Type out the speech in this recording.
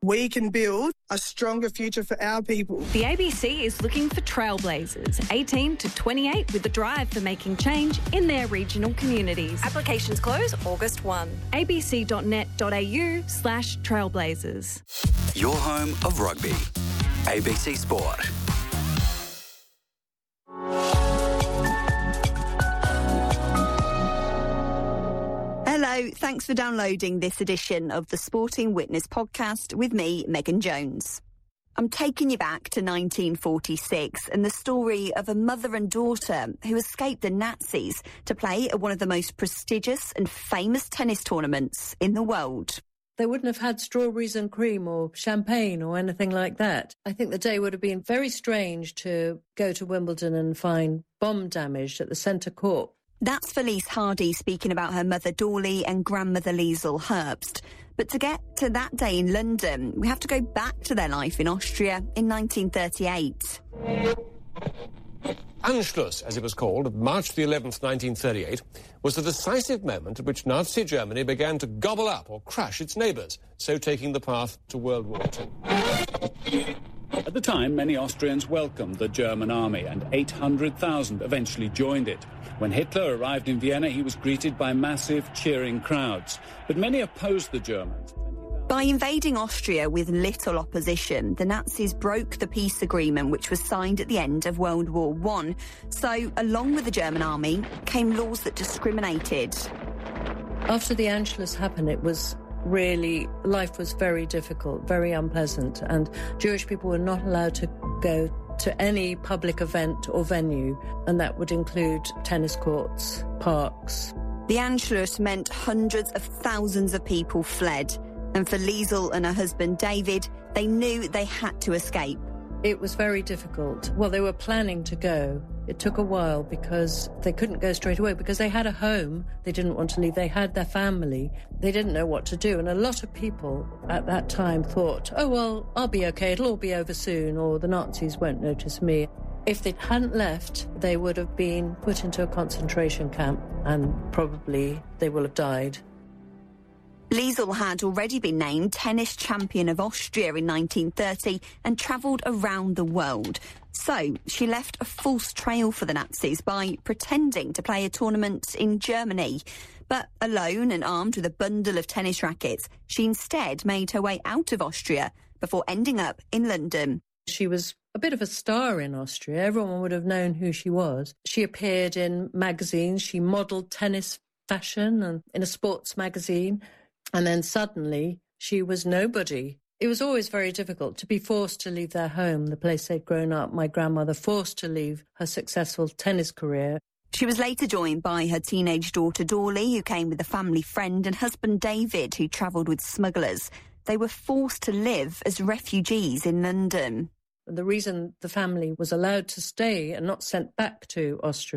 we can build a stronger future for our people. The ABC is looking for trailblazers, 18 to 28, with a drive for making change in their regional communities. Applications close August 1. abc.net.au/trailblazers. Your home of rugby. ABC Sport. Hello, thanks for downloading this edition of the Sporting Witness podcast with me, Megan Jones. I'm taking you back to 1946 and the story of a mother and daughter who escaped the Nazis to play at one of the most prestigious and famous tennis tournaments in the world. They wouldn't have had strawberries and cream or champagne or anything like that. I think the day would have been very strange to go to Wimbledon and find bomb damage at the centre court. That's Felice Hardy speaking about her mother Dorley and grandmother Liesl Herbst. But to get to that day in London, we have to go back to their life in Austria in 1938. Anschluss, as it was called, of March the 11th, 1938, was the decisive moment at which Nazi Germany began to gobble up or crush its neighbours, so taking the path to World War II. At the time, many Austrians welcomed the German army, and 800,000 eventually joined it. When Hitler arrived in Vienna, he was greeted by massive, cheering crowds. But many opposed the Germans. By invading Austria with little opposition, the Nazis broke the peace agreement which was signed at the end of World War I. So, along with the German army, came laws that discriminated. After the Anschluss happened, life was very difficult, very unpleasant, and Jewish people were not allowed to go to any public event or venue, and that would include tennis courts, parks. The Anschluss meant hundreds of thousands of people fled, and for Liesl and her husband David, they knew they had to escape. It was very difficult. Well, they were planning to go. It took a while because they couldn't go straight away because they had a home. They didn't want to leave. They had their family. They didn't know what to do. And a lot of people at that time thought, oh, well, I'll be okay. It'll all be over soon, or the Nazis won't notice me. If they hadn't left, they would have been put into a concentration camp and probably they will have died. Liesl had already been named tennis champion of Austria in 1930 and travelled around the world. So she left a false trail for the Nazis by pretending to play a tournament in Germany. But alone and armed with a bundle of tennis rackets, she instead made her way out of Austria before ending up in London. She was a bit of a star in Austria. Everyone would have known who she was. She appeared in magazines. She modelled tennis fashion and in a sports magazine. And then suddenly, she was nobody. It was always very difficult to be forced to leave their home, the place they'd grown up. My grandmother forced to leave her successful tennis career. She was later joined by her teenage daughter Dorley, who came with a family friend, and husband David, who travelled with smugglers. They were forced to live as refugees in London. The reason the family was allowed to stay and not sent back to Austria